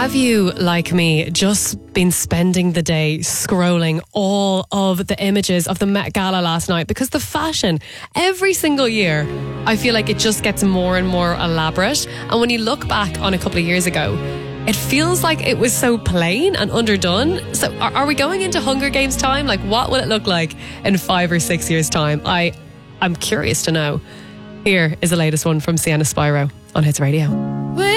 Have you, like me, just been spending the day scrolling all of the images of the Met Gala last night? Because the fashion, every single year, I feel like it just gets more and more elaborate. And when you look back on a couple of years ago, it feels like it was so plain and underdone. So are we going into Hunger Games time? Like, what will it look like in 5 or 6 years' time? I'm curious to know. Here is the latest one from Sienna Spyro on Hits Radio.